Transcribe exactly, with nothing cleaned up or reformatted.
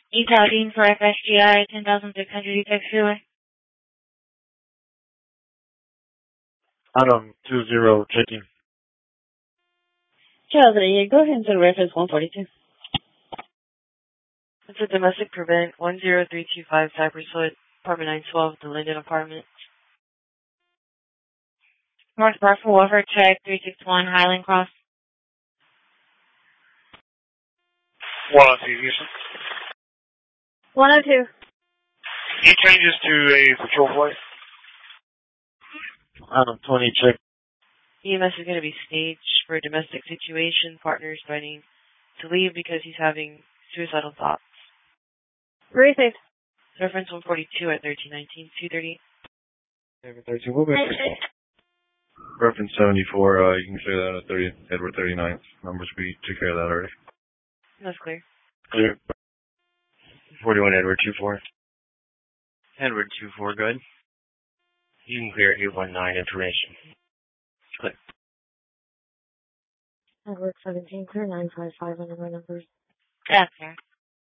Etal Dean for F S G I, ten thousand six hundred Etex Freeway. Adam, two zero, checking. Chelsea, go ahead and set reference one forty-two. It's a domestic prevent, one zero three two five Cypress Wood, apartment nine twelve, the Linden apartment. North Parkville, Warford, check, three six one, Highland Cross. one oh two, Houston. one oh two. He changes to a patrol flight. Adam, twenty, check. E M S is going to be staged for a domestic situation. Partner's threatening to leave because he's having suicidal thoughts. Receive. Reference one forty-two at thirteen nineteen, two thirty. thirteen, we'll back. Reference seventy-four, uh, you can clear that at thirty, Edward thirty-ninth. Numbers, we took care of that already. That's clear. Clear. forty-one Edward two four. Edward two four, good. You can clear eight one nine information. Click. Edward seventeen, clear nine five five on the numbers. That's fair.